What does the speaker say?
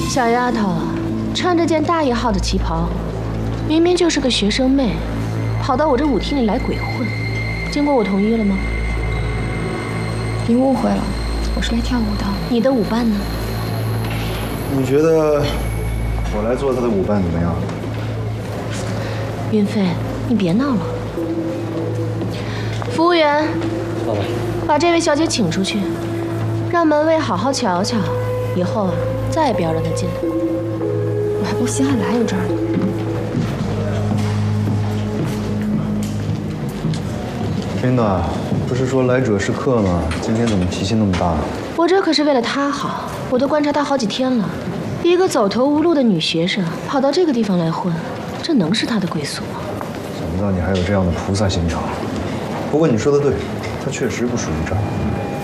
小丫头，穿着件大一号的旗袍，明明就是个学生妹，跑到我这舞厅里来鬼混，经过我同意了吗？ 你误会了，我是来跳舞的。 你的舞伴呢？ 你觉得我来做他的舞伴怎么样？ 云飞，你别闹了。服务员，把这位小姐请出去，让门卫好好瞧瞧，以后啊，再也不要让她进来。 我还不稀罕来你这儿呢。 琳达，不是说来者是客吗？今天怎么脾气那么大？ 我这可是为了她好，我都观察她好几天了。一个走投无路的女学生跑到这个地方来混，这能是她的归宿吗？ 想不到你还有这样的菩萨心肠。不过你说的对，她确实不属于这儿。